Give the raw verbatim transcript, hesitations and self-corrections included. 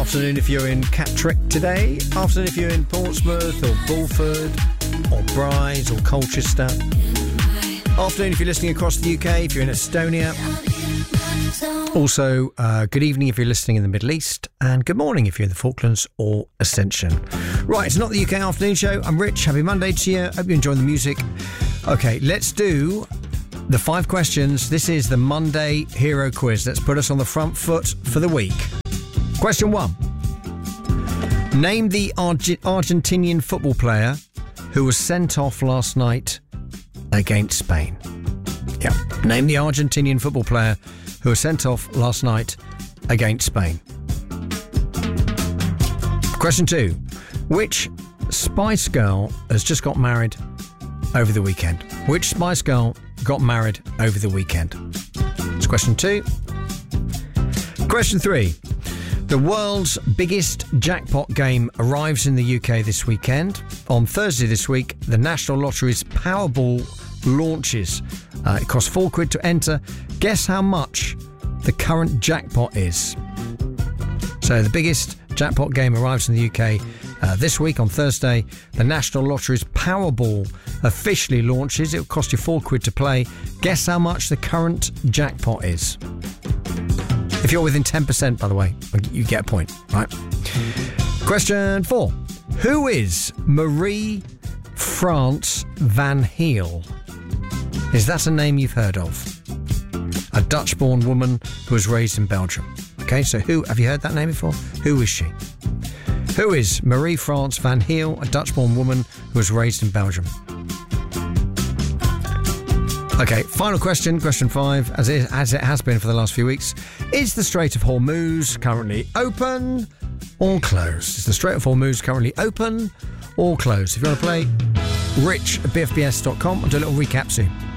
Afternoon if you're in Catterick today. Afternoon if you're in Portsmouth or Bulford or Brize or Colchester. Afternoon if you're listening across the U K, if you're in Estonia. Also, uh, good evening if you're listening in the Middle East. And good morning if you're in the Falklands or Ascension. Right, it's not the U K Afternoon Show. I'm Rich. Happy Monday to you. Hope you're enjoying the music. Okay, let's do the five questions. This is the Monday Hero Quiz. Let's put us on the front foot for the week. Question one. Name the Arge- Argentinian football player who was sent off last night against Spain. Yeah. Name the Argentinian football player who was sent off last night against Spain. Question two. Which Spice Girl has just got married over the weekend? Which Spice Girl got married over the weekend? That's question two. Question three. The world's biggest jackpot game arrives in the U K this weekend. On Thursday this week, the National Lottery's Powerball launches. Uh, it costs four quid to enter. Guess how much the current jackpot is. So the biggest jackpot game arrives in the U K uh, this week on Thursday. The National Lottery's Powerball officially launches. It will cost you four quid to play. Guess how much the current jackpot is. If you're within ten percent, by the way, you get a point, right? Question four. Who is Marie France Van Heel? Is that a name you've heard of? A Dutch-born woman who was raised in Belgium. Okay, so who, have you heard that name before? Who is she? Who is Marie France Van Heel, a Dutch-born woman who was raised in Belgium? Okay, final question, question five, as it, as it has been for the last few weeks. Is the Strait of Hormuz currently open or closed? Is the Strait of Hormuz currently open or closed? If you want to play, rich at b f b s dot com. I'll do a little recap soon.